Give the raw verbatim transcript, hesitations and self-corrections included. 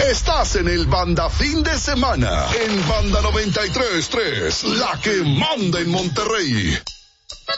Estás en el Banda Fin de Semana, en Banda noventa y tres punto tres, la que manda en Monterrey.